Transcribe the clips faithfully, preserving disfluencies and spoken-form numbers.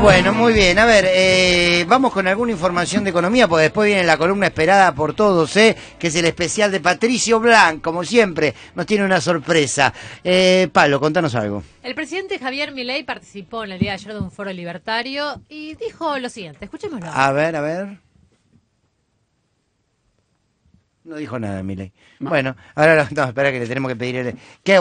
Bueno, muy bien. A ver, eh, vamos con alguna información de economía, porque después viene la columna esperada por todos, ¿eh? Que es el especial de Patricio Blanc, como siempre, nos tiene una sorpresa. Eh, Pablo, contanos algo. El presidente Javier Milei participó en el día de ayer de un foro libertario y dijo lo siguiente, escuchémoslo. A ver, a ver. No dijo nada, Milei. No. Bueno, ahora no, espera que le tenemos que pedir el... ¿Qué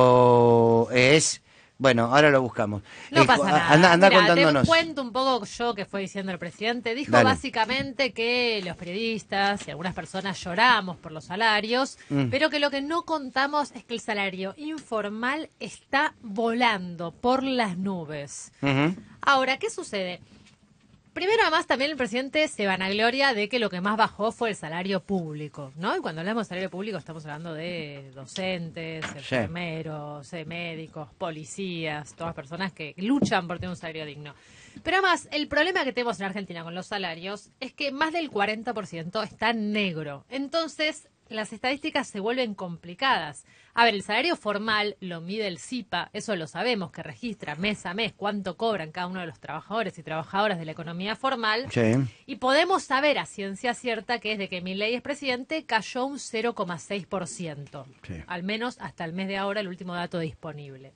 audio es? Bueno, ahora lo buscamos. No eh, pasa nada. Anda, anda Mirá, contándonos. Te cuento un poco yo que fue diciendo el presidente. Dijo Dale. básicamente que los periodistas y algunas personas lloramos por los salarios, mm. pero que lo que no contamos es que el salario informal está volando por las nubes. Uh-huh. Ahora, ¿qué sucede? Primero, además, también el presidente se vanagloria de que lo que más bajó fue el salario público, ¿no? Y cuando hablamos de salario público estamos hablando de docentes, enfermeros, sí. médicos, policías, todas personas que luchan por tener un salario digno. Pero además, el problema que tenemos en Argentina con los salarios es que más del cuarenta por ciento está en negro. Entonces, las estadísticas se vuelven complicadas. A ver, el salario formal lo mide el C I P A, eso lo sabemos, que registra mes a mes cuánto cobran cada uno de los trabajadores y trabajadoras de la economía formal. Sí. Y podemos saber a ciencia cierta que desde que Milei es presidente cayó un cero coma seis por ciento, sí. Al menos hasta el mes de ahora, el último dato disponible.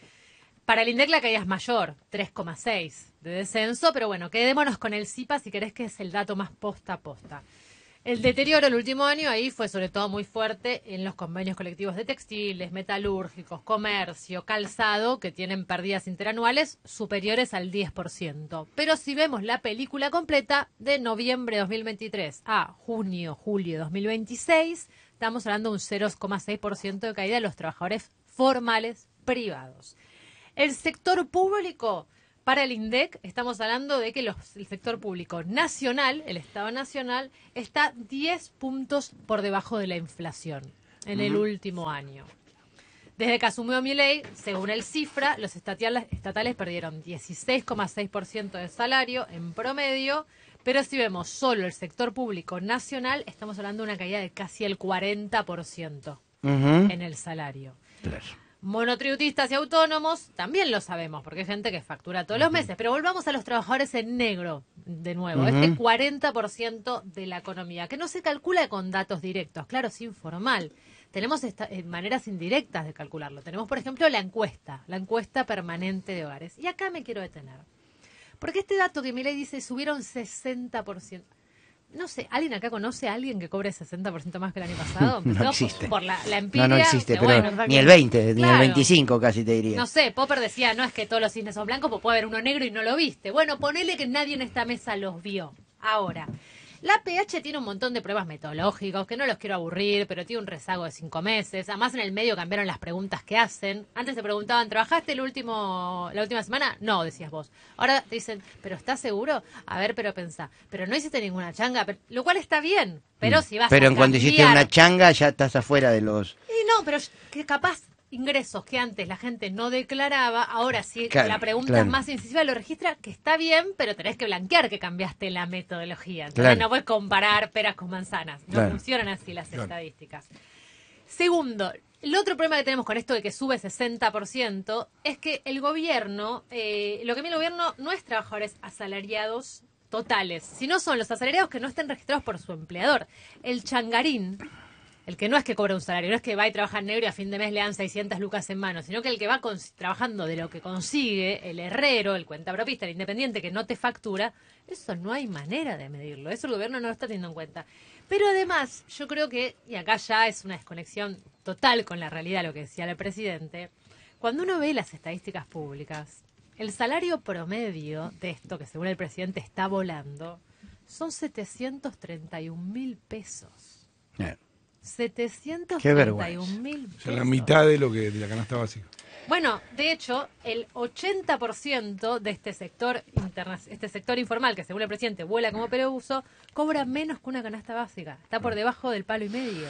Para el INDEC la caída es mayor, tres coma seis de descenso, pero bueno, quedémonos con el C I P A si querés, que es el dato más posta a posta. El deterioro el último año ahí fue sobre todo muy fuerte en los convenios colectivos de textiles, metalúrgicos, comercio, calzado, que tienen pérdidas interanuales superiores al diez por ciento. Pero si vemos la película completa de noviembre de dos mil veintitrés a junio, julio de dos mil veintiséis, estamos hablando de un cero coma seis por ciento de caída de los trabajadores formales privados. El sector público... Para el INDEC estamos hablando de que los, el sector público nacional, el Estado Nacional, está diez puntos por debajo de la inflación en uh-huh. el último año. Desde que asumió Milei, según el Cifra, los estatales, estatales perdieron dieciséis coma seis por ciento de salario en promedio, pero si vemos solo el sector público nacional, estamos hablando de una caída de casi el cuarenta por ciento uh-huh. en el salario. Claro. Monotributistas y autónomos, también lo sabemos, porque hay gente que factura todos los meses. Pero volvamos a los trabajadores en negro, de nuevo. Uh-huh. Este cuarenta por ciento de la economía, que no se calcula con datos directos, claro, es informal. Tenemos esta, eh, maneras indirectas de calcularlo. Tenemos, por ejemplo, la encuesta, la encuesta permanente de hogares. Y acá me quiero detener. Porque este dato que Milei dice, subieron sesenta por ciento. No sé, ¿alguien acá conoce a alguien que cobre sesenta por ciento más que el año pasado? No, no existe. Por la, la empiria. No, no existe, pero bueno, ni el veinte, claro, ni el veinticinco casi te diría. No sé, Popper decía, no es que todos los cisnes son blancos, pues puede haber uno negro y no lo viste. Bueno, ponele que nadie en esta mesa los vio. Ahora, la P H tiene un montón de pruebas metodológicos, que no los quiero aburrir, pero tiene un rezago de cinco meses. Además, en el medio cambiaron las preguntas que hacen. Antes te preguntaban, ¿trabajaste el último, la última semana? No, decías vos. Ahora te dicen, ¿pero estás seguro? A ver, pero pensá. Pero no hiciste ninguna changa, pero, lo cual está bien. Pero si vas pero a en cuanto cambiar... hiciste una changa, ya estás afuera de los... Y no, pero que capaz... ingresos que antes la gente no declaraba, ahora sí, claro, la pregunta claro. es más incisiva, lo registra, que está bien, pero tenés que blanquear que cambiaste la metodología. Entonces claro. no puedes comparar peras con manzanas. No claro. funcionan así las claro. estadísticas. Segundo, el otro problema que tenemos con esto de que sube sesenta por ciento es que el gobierno, eh, lo que mira el gobierno no es trabajadores asalariados totales, sino son los asalariados que no estén registrados por su empleador. El changarín, el que no es que cobra un salario, no es que va y trabaja en negro y a fin de mes le dan seiscientas lucas en mano, sino que el que va con, trabajando de lo que consigue, el herrero, el cuentapropista, el independiente que no te factura, eso no hay manera de medirlo, eso el gobierno no lo está teniendo en cuenta. Pero además, yo creo que, y acá ya es una desconexión total con la realidad, lo que decía el presidente, cuando uno ve las estadísticas públicas, el salario promedio de esto, que según el presidente está volando, son setecientos treinta y un mil pesos. Yeah. setecientos treinta y un mil pesos. O sea, la mitad de lo que de la canasta básica. Bueno, de hecho, el ochenta por ciento de este sector interna este sector informal, que según el presidente vuela como perebuso, cobra menos que una canasta básica. Está por debajo del palo y medio.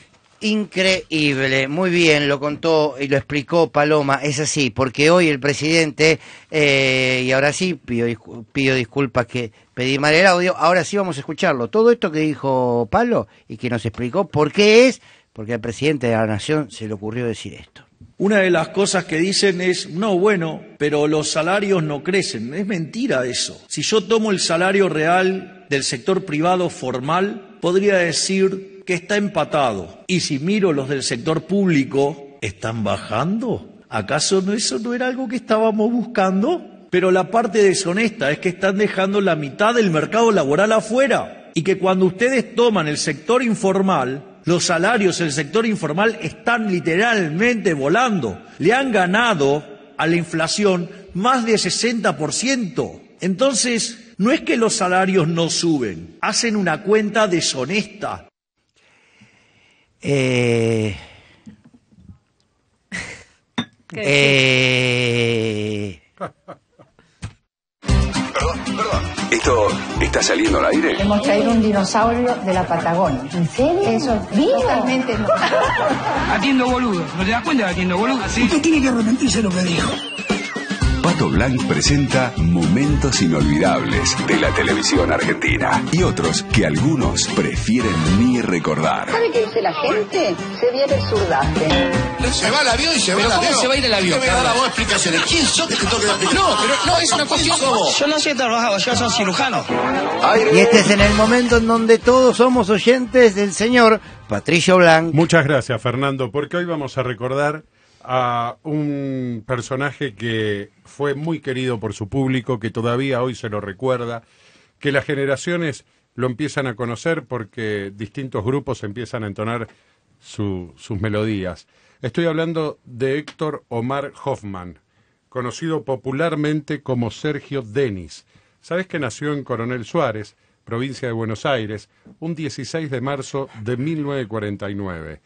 Increíble, muy bien, lo contó y lo explicó Paloma, es así, porque hoy el presidente, eh, y ahora sí, pido, pido disculpas que pedí mal el audio, ahora sí vamos a escucharlo, todo esto que dijo Pablo y que nos explicó por qué es, porque al presidente de la Nación se le ocurrió decir esto. Una de las cosas que dicen es, no, bueno, pero los salarios no crecen. Es mentira eso. Si yo tomo el salario real del sector privado formal, podría decir que está empatado. Y si miro los del sector público, ¿están bajando? ¿Acaso no, eso no era algo que estábamos buscando? Pero la parte deshonesta es que están dejando la mitad del mercado laboral afuera. Y que cuando ustedes toman el sector informal, los salarios en el sector informal están literalmente volando. Le han ganado a la inflación más de sesenta por ciento. Entonces, no es que los salarios no suben, hacen una cuenta deshonesta. Eh... eh... Perdón, perdón. ¿Esto está saliendo al aire? Hemos traído un dinosaurio de la Patagonia. ¿En serio? Eso, ¿vivo? Totalmente no. Atiendo boludo. ¿No te das cuenta que atiendo boludo? ¿Sí? Usted tiene que arrepentirse de lo que dijo. Pato Blanc presenta momentos inolvidables de la televisión argentina y otros que algunos prefieren ni recordar. ¿Sabe qué dice la gente? Se viene el surdaje. Se va el avión y se va el avión. ¿Cómo se va a ir el avión? ¿Qué me da la voz explicaciones? ¿Quién sos que te toque la explicación? No, pero no, es una cuestión... Yo no sé trabajar, yo soy cirujano. Y este es en el momento en donde todos somos oyentes del señor Patricio Blanc. Muchas gracias, Fernando, porque hoy vamos a recordar a un personaje que fue muy querido por su público, que todavía hoy se lo recuerda, que las generaciones lo empiezan a conocer porque distintos grupos empiezan a entonar su, sus melodías. Estoy hablando de Héctor Omar Hoffman, conocido popularmente como Sergio Denis. ¿Sabes que nació en Coronel Suárez, provincia de Buenos Aires, un dieciséis de marzo de mil novecientos cuarenta y nueve?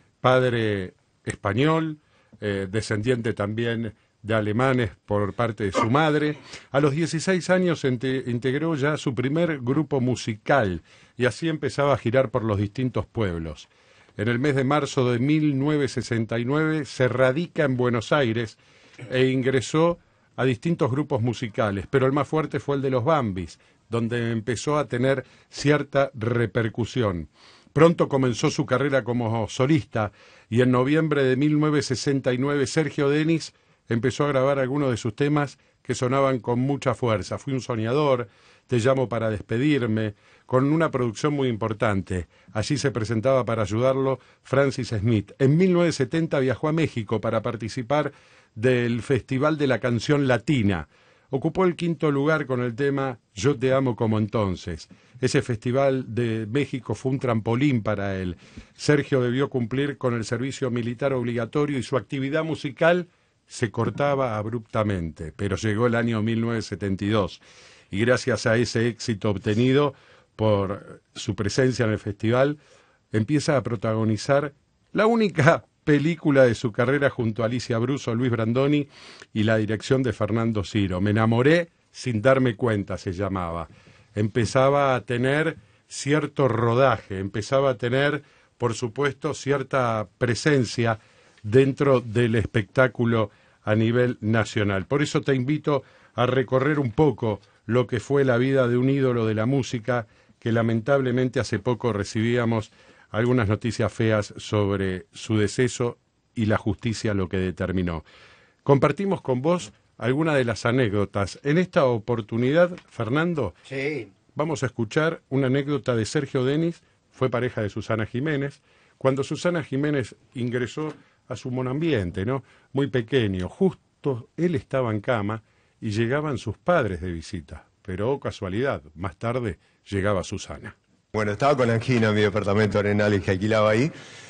Padre español, eh, descendiente también de alemanes por parte de su madre. A los dieciséis años integró ya su primer grupo musical y así empezaba a girar por los distintos pueblos. En el mes de marzo de mil novecientos sesenta y nueve se radica en Buenos Aires e ingresó a distintos grupos musicales, pero el más fuerte fue el de los Bambis, donde empezó a tener cierta repercusión. Pronto comenzó su carrera como solista y en noviembre de mil novecientos sesenta y nueve Sergio Denis empezó a grabar algunos de sus temas que sonaban con mucha fuerza. Fui un soñador, Te llamo para despedirme, con una producción muy importante. Allí se presentaba para ayudarlo Francis Smith. En mil novecientos setenta viajó a México para participar del Festival de la Canción Latina. Ocupó el quinto lugar con el tema Yo te amo como entonces. Ese festival de México fue un trampolín para él. Sergio debió cumplir con el servicio militar obligatorio y su actividad musical se cortaba abruptamente. Pero llegó el año mil novecientos setenta y dos y gracias a ese éxito obtenido por su presencia en el festival, empieza a protagonizar la única película de su carrera junto a Alicia Bruso, Luis Brandoni y la dirección de Fernando Ciro. Me enamoré sin darme cuenta, se llamaba. Empezaba a tener cierto rodaje, empezaba a tener, por supuesto, cierta presencia dentro del espectáculo a nivel nacional. Por eso te invito a recorrer un poco lo que fue la vida de un ídolo de la música que lamentablemente hace poco recibíamos algunas noticias feas sobre su deceso y la justicia lo que determinó. Compartimos con vos algunas de las anécdotas. En esta oportunidad, Fernando, sí, vamos a escuchar una anécdota de Sergio Denis, fue pareja de Susana Jiménez, cuando Susana Jiménez ingresó a su monoambiente, ¿no? Muy pequeño, justo él estaba en cama y llegaban sus padres de visita, pero oh casualidad, más tarde llegaba Susana. Bueno, estaba con angina en mi departamento Arenales que alquilaba ahí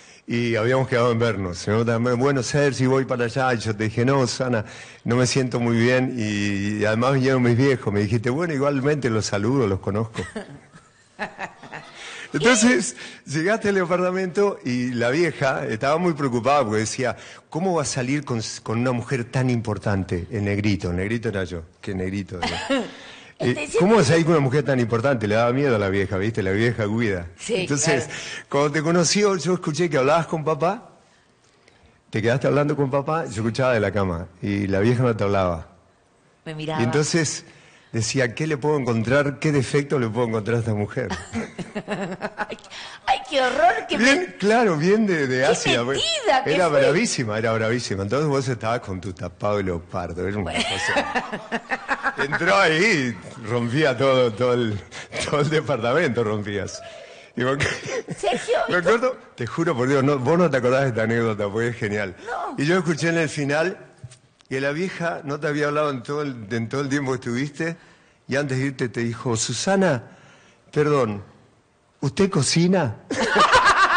y habíamos quedado en vernos. ¿No? Bueno, Ser, si voy para allá. Y yo te dije, no, Susana, no me siento muy bien. Y, y además vinieron mis viejos. Me dijiste, bueno, igualmente los saludo, los conozco. Entonces, llegaste al departamento y la vieja estaba muy preocupada porque decía, ¿cómo va a salir con, con una mujer tan importante? El negrito, el negrito era yo. ¿Qué negrito era? Eh, ¿Cómo vas a ir con una mujer tan importante? Le daba miedo a la vieja, ¿viste? La vieja guida. Sí, entonces, claro. Cuando te conoció, yo escuché que hablabas con papá. Te quedaste hablando con papá, yo escuchaba de la cama. Y la vieja no te hablaba. Me miraba. Y entonces, decía, ¿qué le puedo encontrar, qué defecto le puedo encontrar a esta mujer? ay, ay, qué horror. Que bien, me... claro, bien de, de Asia. Metida, era fue? bravísima, era bravísima. Entonces vos estabas con tu tapado de leopardo, era una bueno. cosa... Entró ahí y rompía todo, todo, el, todo el departamento, rompías. Y me, Sergio, me acuerdo, te juro por Dios, no, vos no te acordás de esta anécdota, porque es genial. No. Y yo escuché en el final que la vieja no te había hablado en todo el, en todo el tiempo que estuviste, y antes de irte te dijo, Susana, perdón, ¿usted cocina?